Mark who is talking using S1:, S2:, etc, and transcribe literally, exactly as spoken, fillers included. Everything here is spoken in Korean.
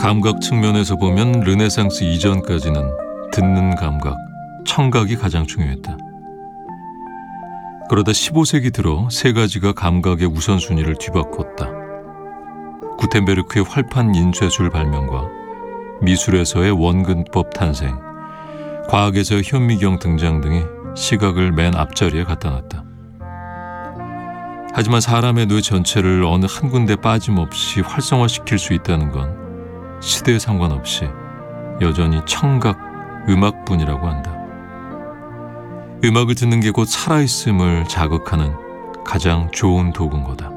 S1: 감각 측면에서 보면 르네상스 이전까지는 듣는 감각, 청각이 가장 중요했다. 그러다 십오 세기 들어 세 가지가 감각의 우선순위를 뒤바꿨다. 구텐베르크의 활판 인쇄술 발명과 미술에서의 원근법 탄생, 과학에서의 현미경 등장 등이 시각을 맨 앞자리에 갖다 놨다. 하지만 사람의 뇌 전체를 어느 한 군데 빠짐없이 활성화시킬 수 있다는 건 시대에 상관없이 여전히 청각, 음악뿐이라고 한다. 음악을 듣는 게 곧 살아있음을 자극하는 가장 좋은 도구인 거다.